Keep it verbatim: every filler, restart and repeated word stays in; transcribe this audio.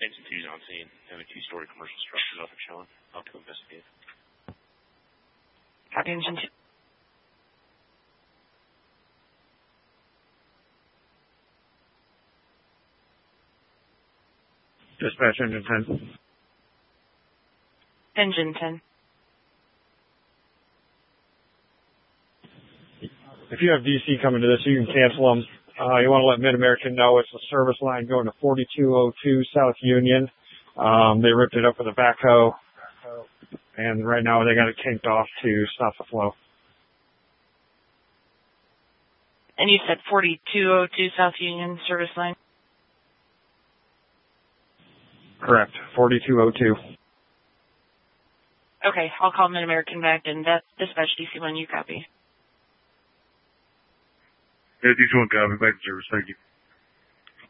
Engine two's on scene. Have a two-story commercial structure, nothing showing. I'll go investigate. Copy engine two. Dispatch engine ten. Engine ten. If you have D C coming to this, you can cancel them. Uh, you want to let Mid-American know it's a service line going to forty-two oh two South Union. Um, they ripped it up with a backhoe, and right now they got it kinked off to stop the flow. And you said forty-two oh two South Union service line? Correct, forty-two oh two. Okay, I'll call Mid-American back and that dispatch D C one, you copy. Yeah, D C one copy, back to service, thank you.